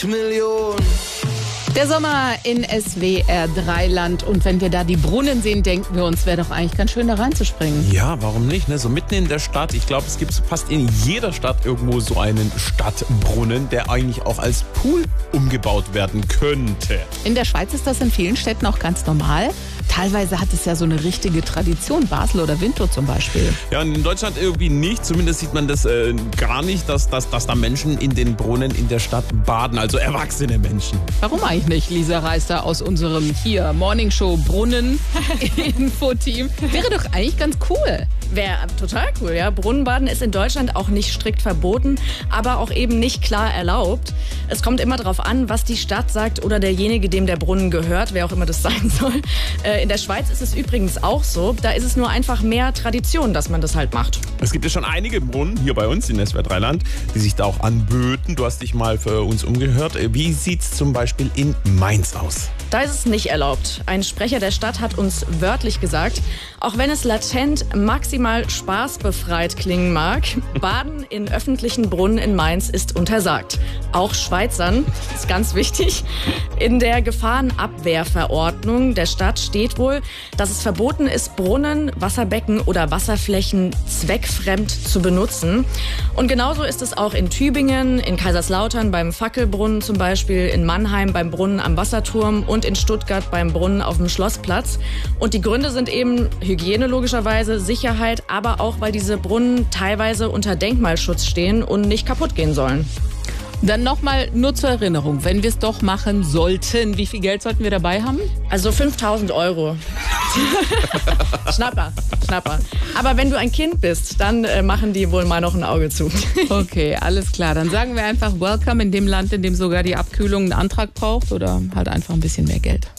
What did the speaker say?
Million. Der Sommer in SWR 3 Land, und wenn wir da die Brunnen sehen, denken wir uns, wäre doch eigentlich ganz schön da reinzuspringen. Ja, warum nicht? Ne? So mitten in der Stadt. Ich glaube, es gibt fast in jeder Stadt irgendwo so einen Stadtbrunnen, der eigentlich auch als Pool umgebaut werden könnte. In der Schweiz ist das in vielen Städten auch ganz normal. Teilweise hat es ja so eine richtige Tradition, Basel oder Winter zum Beispiel. Ja, und in Deutschland irgendwie nicht. Zumindest sieht man das gar nicht, dass da Menschen in den Brunnen in der Stadt baden, also erwachsene Menschen. Warum eigentlich nicht, Lisa Reister aus unserem hier Morningshow Brunnen Infoteam? Wäre doch eigentlich ganz cool. Wäre total cool, ja. Brunnenbaden ist in Deutschland auch nicht strikt verboten, aber auch eben nicht klar erlaubt. Es kommt immer darauf an, was die Stadt sagt oder derjenige, dem der Brunnen gehört, wer auch immer das sein soll. In der Schweiz ist es übrigens auch so. Da ist es nur einfach mehr Tradition, dass man das halt macht. Es gibt ja schon einige Brunnen hier bei uns in SWR 3 Land, die sich da auch anböten. Du hast dich mal für uns umgehört. Wie sieht's zum Beispiel in Mainz aus? Da ist es nicht erlaubt. Ein Sprecher der Stadt hat uns wörtlich gesagt, auch wenn es latent maximal spaßbefreit klingen mag, Baden in öffentlichen Brunnen in Mainz ist untersagt. Auch Schweizern, ist ganz wichtig. In der Gefahrenabwehrverordnung der Stadt steht wohl, dass es verboten ist, Brunnen, Wasserbecken oder Wasserflächen zweckfremd zu benutzen. Und genauso ist es auch in Tübingen, in Kaiserslautern beim Fackelbrunnen zum Beispiel, in Mannheim beim Brunnen am Wasserturm und in Stuttgart beim Brunnen auf dem Schlossplatz. Und die Gründe sind eben Hygiene logischerweise, Sicherheit, aber auch, weil diese Brunnen teilweise unter Denkmalschutz stehen und nicht kaputt gehen sollen. Dann nochmal nur zur Erinnerung, wenn wir es doch machen sollten, wie viel Geld sollten wir dabei haben? Also 5.000 Euro. Schnapper. Aber wenn du ein Kind bist, dann machen die wohl mal noch ein Auge zu. Okay, alles klar. Dann sagen wir einfach Welcome in dem Land, in dem sogar die Abkühlung einen Antrag braucht, oder halt einfach ein bisschen mehr Geld.